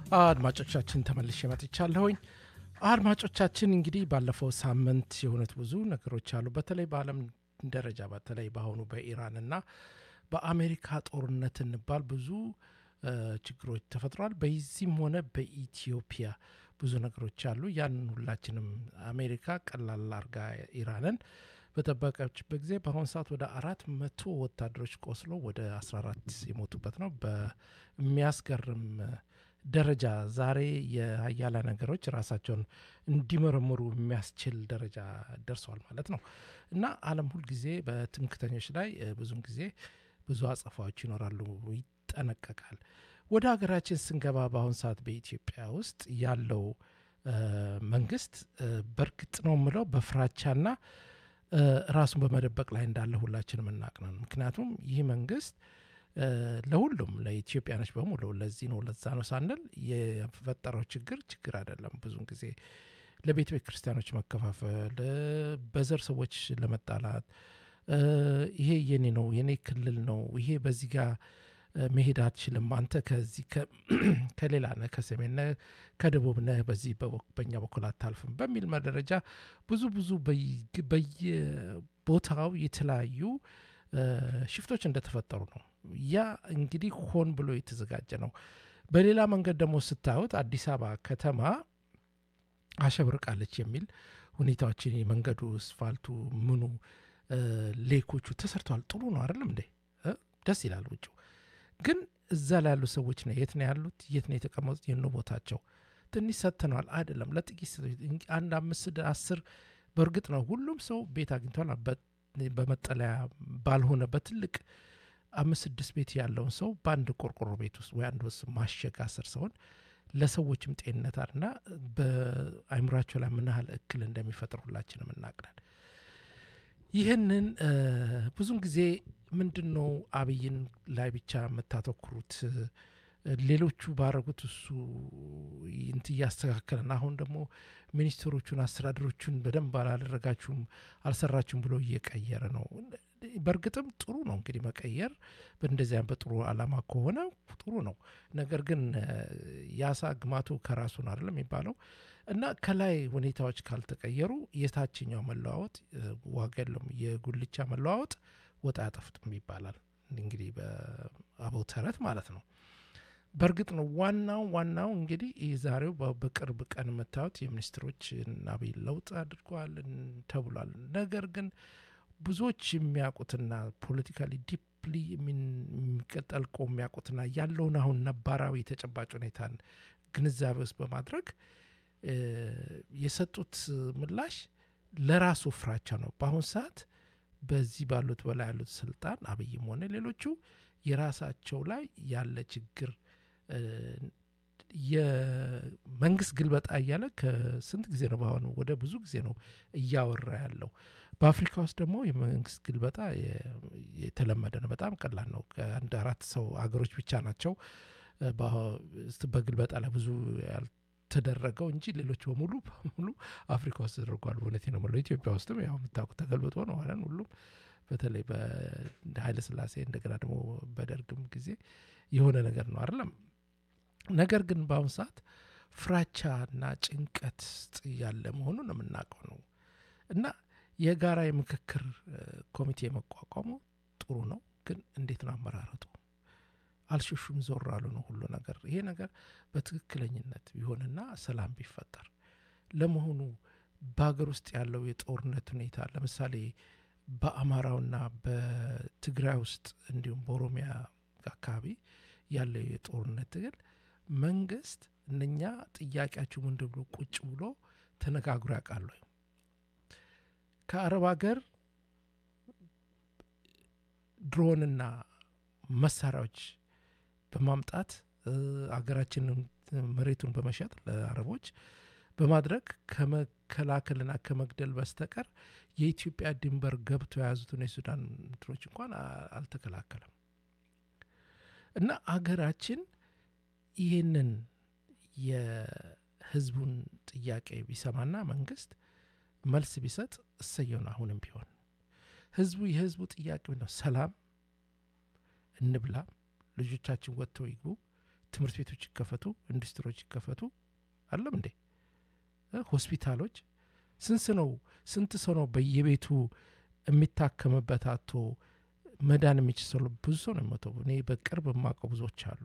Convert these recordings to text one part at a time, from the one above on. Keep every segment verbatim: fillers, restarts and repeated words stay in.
አድማጮቻችን ተመልሼ መጥቻለሁኝ። አድማጮቻችን እንግዲህ ባለፈው ሳምንት የሆኑት ብዙ ነገሮች አሉ። በተለይ በዓለም ደረጃ በተለይ በአሁኑ በኢራንና በአሜሪካ ጦርነት እንባል ብዙ እ፣ ችግሮች ተፈጥሯል። በዚህም ሆነ በኢትዮጵያ ብዙ ነገሮች አሉ። ያንን ሁላችንም አሜሪካ ቀላል አርጋ ኢራንን በጠበቀችበት ጊዜ በአሁኑ ሰዓት ወደ አራት መቶ ወታደሮች ቆስሎ ወደ አስራ አራት የሞቱበት ነው። በሚያስገርም ደረጃ ዛሬ የሀያላ ነገሮች ራሳቸውን እንዲመረምሩ የሚያስችል ደረጃ ደርሰዋል ማለት ነው። እና ዓለም ሁልጊዜ በትምክተኞች ላይ እ፣ ብዙም ጊዜ ብዙ አጸፋዎች ይኖራሉ፣ ይጠነቀቃል። ወደ ሀገራችን ስንገባ በአሁን ሰዓት በኢትዮጵያ ውስጥ ያለው እ፣ መንግስት እ፣ በእርግጥ ነው የምለው በፍራቻና እ፣ ራሱን በመደበቅ ላይ እንዳለ ሁላችንም እናቅ ነው። ምክንያቱም ይህ መንግስት እ፣ ለሁሉም ለኢትዮጵያኖች በሙሉ ለዚህ ነው ለዛ ነው ሳንል የፈጠረው ችግር ችግር አይደለም። ብዙን ጊዜ ለቤተ ክርስቲያኖች መከፋፈል እ፣ በዘር ሰዎች ለመጣላት እ፣ ይሄ የኔ ነው የኔ ክልል ነው ይሄ በዚህ ጋር እ፣ መሄድ አትችልም አንተ ከዚህ ከ- ከሌላ ነህ ከሰሜን ነህ ከደቡብ ነህ በዚህ በበ- በእኛ በኩል አታልፍም በሚል ደረጃ ብዙ ብዙ በይ- በየቦታው የተለያዩ እ፣ ሽፍቶች እንደተፈጠሩ ነው። ያ እንግዲህ ሆን ብሎ የተዘጋጀ ነው። በሌላ መንገድ ደግሞ ስታዩት አዲስ አበባ ከተማ አሸብርቃለች የሚል ሁኔታዎችን የመንገዱ ስፋልቱ ምኑ እ፣ ሌኮቹ ተሰርተዋል። ጥሩ ነው አይደለም እንዴ? እ፣ ደስ ይላል ውጭው። ግን እዛ ላይ ያሉ ሰዎች ነው የት ነው ያሉት? የት ነው የተቀመጡት? የት ነው ቦታቸው? ትንሽ ሰጥተነዋል አይደለም ለጥቂት ሰዎች እንጂ አንድ አምስት ስድ- አስር በእርግጥ ነው ሁሉም ሰው ቤት አግኝቷል። በ- በመጠለያ ባልሆነ በትልቅ አምስት ስድስት ቤት ያለውን ሰው በአንድ ቆርቆሮ ቤት ውስጥ ወይ አንድ ውስጥ ማሸግ አስር ሰውን ለሰዎችም ጤንነት አልና በአይምሯቸው ላይ ምን ያህል እክል እንደሚፈጥር ሁላችንም እናቅናል። ይህንን እ፣ ብዙን ጊዜ ምንድን ነው አብይን ላይ ብቻ የምታተኩሩት? እ፣ ሌሎቹ ባረጉት እሱ እንት እያስተካከለን አሁን ደግሞ ሚኒስትሮቹን አስተዳደሮቹን በደንብ አላደረጋችሁም አልሰራችሁም ብሎ እየቀየረ ነው። በእርግጥም ጥሩ ነው እንግዲህ መቀየር በእንደዚያ በጥሩ አላማ ከሆነ ጥሩ ነው። ነገር ግን እ፣ የአሳ ግማቱ ከራሱ ነው አይደለም የሚባለው እና ከላይ ሁኔታዎች ካልተቀየሩ የታችኛው መለዋወጥ እ፣ ዋጋ የለውም። የጉልቻ መለዋወጥ ወጥ አያጠፍጥም ይባላል እንግዲህ በአበው ተረት ማለት ነው። በእርግጥ ነው ዋናው ዋናው እንግዲህ የዛሬው በ- በቅርብ ቀን የምታዩት የሚኒስትሮች አብይ ለውጥ አድርገዋል እን- ተብሏል። ነገር ግን ብዙዎች የሚያውቁትና ፖለቲካሊ ዲፕሊ የሚቀጠልቆ የሚያውቁትና ያለውን አሁን ነባራዊ ተጨባጭ ሁኔታን ግንዛቤ ውስጥ በማድረግ እ፣ የሰጡት ምላሽ ለራሱ ፍራቻ ነው። በአሁን ሰዓት በዚህ ባሉት በላይ ያሉት ስልጣን አብይም ሆነ ሌሎቹ የራሳቸው ላይ ያለ ችግር እ፣ የመንግስት ግልበጣ እያለ ከስንት ጊዜ ነው በአሁኑ ወደ ብዙ ጊዜ ነው እያወራ ያለው። በአፍሪካ ውስጥ ደግሞ የመንግስት ግልበጣ የ- የተለመደ ነው። በጣም ቀላል ነው። ከአንድ አራት ሰው አገሮች ብቻ ናቸው እ፣ በ- በግልበጣ ላይ ብዙ ያልተደረገው እንጂ ሌሎች በሙሉ በሙሉ አፍሪካ ውስጥ ተደርጓል። እውነቴ ነው የምለው ኢትዮጵያ ውስጥም ያው የምታውቁት ተገልብጦ ነው አለን ሁሉም በተለይ በኃይለ ስላሴ እንደገና ደግሞ በደርግም ጊዜ የሆነ ነገር ነው አይደለም። ነገር ግን በአሁኑ ሰዓት ፍራቻና ጭንቀት ውስጥ ያለ መሆኑን የምናውቀው ነው እና የጋራ የምክክር እ፣ ኮሚቴ መቋቋሙ ጥሩ ነው። ግን እንዴት ነው አመራረጡ? አልሽሹም ዞር አሉ ነው ሁሉ ነገር። ይሄ ነገር በትክክለኝነት ቢሆንና ሰላም ቢፈጠር ለመሆኑ በሀገር ውስጥ ያለው የጦርነት ሁኔታ ለምሳሌ በአማራውና በትግራይ ውስጥ እንዲሁም በኦሮሚያ አካባቢ ያለው የጦርነት ትግል መንግስት እነኛ ጥያቄያችሁ ምንድን ብሎ ቁጭ ብሎ ተነጋግሮ ያውቃሉ? ከአረብ ሀገር ድሮንና መሳሪያዎች በማምጣት እ፣ አገራችንን እ፣ መሬቱን በመሸጥ ለአረቦች በማድረግ ከመከላከልና ከመግደል በስተቀር የኢትዮጵያ ድንበር ገብቶ የያዙትን የሱዳን እንትኖች እንኳን አ- አልተከላከለም። እና አገራችን ይህንን የህዝቡን ጥያቄ ቢሰማና መንግስት መልስ ቢሰጥ እሰየውን። አሁንም ቢሆን ህዝቡ የህዝቡ ጥያቄ ነው፣ ሰላም እንብላ፣ ልጆቻችን ወጥተው ይግቡ፣ ትምህርት ቤቶች ይከፈቱ፣ ኢንዱስትሪዎች ይከፈቱ አይደለም እንዴ? ሆስፒታሎች ስንት ነው ስንት ሰው ነው በየቤቱ የሚታከምበት አቶ መዳን የሚችል ሰው ብዙ ሰው ነው የሚሞተው። እኔ በቅርብ የማውቀው ብዙዎች አሉ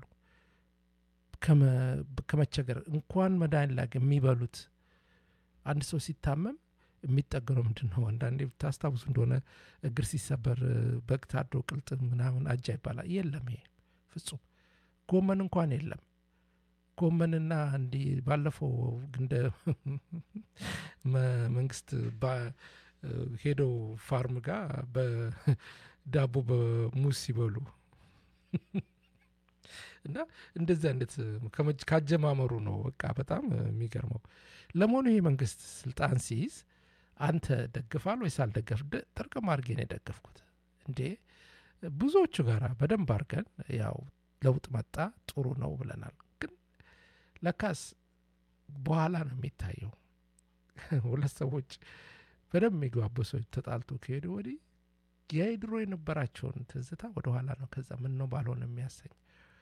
ከመቸገር እንኳን መዳን ላግ የሚበሉት አንድ ሰው ሲታመም የሚጠገነው ምንድን ነው? አንዳንዴ ብታስታውሱ እንደሆነ እግር ሲሰበር በግ ታርዶ ቅልጥም ምናምን አጃ ይባላል። የለም፣ ይሄ ፍጹም ጎመን እንኳን የለም። ጎመንና እንዲህ ባለፈው እንደ መንግስት ሄደው ፋርም ጋር በዳቦ በሙዝ ሲበሉ እና እንደዚህ አይነት ካጀማመሩ ነው በቃ በጣም የሚገርመው። ለመሆኑ ይሄ መንግስት ስልጣን ሲይዝ አንተ ደግፋል ወይስ አልደገፍ? ጥርቅም አድርጌ ነው የደገፍኩት እንዴ። ብዙዎቹ ጋር በደንብ አድርገን ያው ለውጥ መጣ ጥሩ ነው ብለናል። ግን ለካስ በኋላ ነው የሚታየው። ሁለት ሰዎች በደንብ የሚግባቡ ሰዎች ተጣልቶ ከሄዱ ወዲህ የድሮ የነበራቸውን ትዝታ ወደኋላ ነው ከዛ ምን ነው ባልሆነ የሚያሰኝ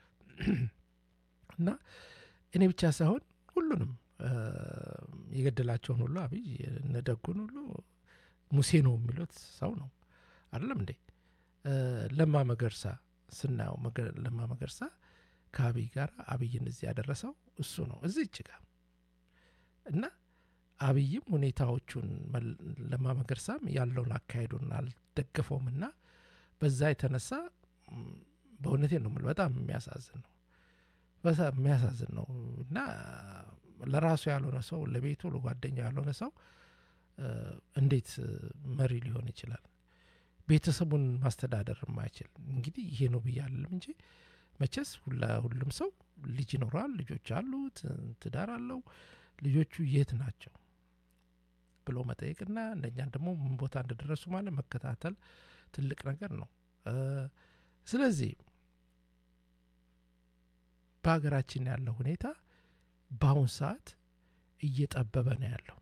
እና እኔ ብቻ ሳይሆን ሁሉንም የገደላቸውን ሁሉ አብይ እነደጉን ሁሉ ሙሴ ነው የሚሉት ሰው ነው አይደለም እንዴ? ለማ መገርሳ ስናየው ለማ መገርሳ ከአብይ ጋር አብይን እዚህ ያደረሰው እሱ ነው እዚህ እጅጋ እና አብይም ሁኔታዎቹን ለማ መገርሳም ያለውን አካሄዱን አልደገፈውም እና በዛ የተነሳ በእውነቴን ነው በጣም የሚያሳዝን ነው በጣም የሚያሳዝን ነው። እና ለራሱ ያልሆነ ሰው ለቤቱ ለጓደኛው ያልሆነ ሰው እንዴት መሪ ሊሆን ይችላል? ቤተሰቡን ማስተዳደር የማይችል እንግዲህ ይሄ ነው ብያለሁ እንጂ መቼስ ሁሉም ሰው ልጅ ይኖራል፣ ልጆች አሉት፣ ትዳር አለው። ልጆቹ የት ናቸው ብሎ መጠየቅና እንደኛን ደግሞ ምን ቦታ እንደደረሱ ማለት መከታተል ትልቅ ነገር ነው። ስለዚህ በሀገራችን ያለው ሁኔታ በአሁን ሰዓት እየጠበበ ነው ያለው።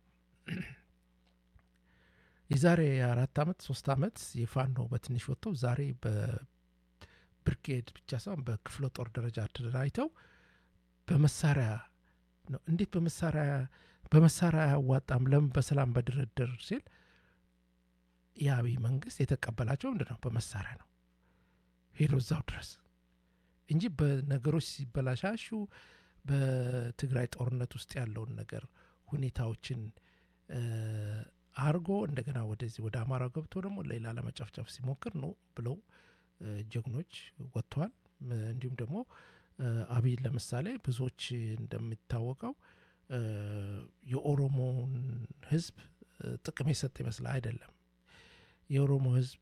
የዛሬ አራት ዓመት ሶስት ዓመት የፋኖ በትንሽ ወጥተው ዛሬ በብርጌድ ብቻ ሳይሆን በክፍለ ጦር ደረጃ ተደራጅተው በመሳሪያ ነው። እንዴት በመሳሪያ በመሳሪያ አያዋጣም ለምን በሰላም በድርድር ሲል የአብይ መንግስት የተቀበላቸው ምንድን ነው? በመሳሪያ ነው ሄዶ እዛው ድረስ እንጂ በነገሮች ሲበላሻሹ በትግራይ ጦርነት ውስጥ ያለውን ነገር ሁኔታዎችን አርጎ እንደገና ወደዚህ ወደ አማራው ገብቶ ደግሞ ሌላ ለመጨፍጨፍ ሲሞክር ነው ብለው ጀግኖች ወጥተዋል። እንዲሁም ደግሞ አብይ ለምሳሌ ብዙዎች እንደሚታወቀው የኦሮሞን ህዝብ ጥቅም የሰጠ ይመስላል። አይደለም። የኦሮሞ ህዝብ